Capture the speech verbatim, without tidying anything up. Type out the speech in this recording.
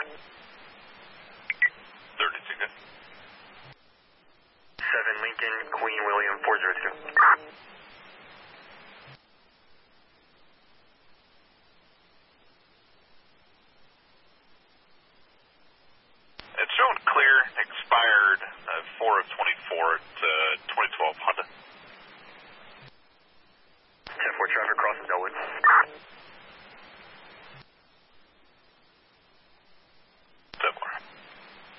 thirty-two, good. seven Lincoln, Queen William, four zero two. It's showing clear, expired uh, four of twenty-four to twenty twelve Honda. ten four traffic crossing Delwood.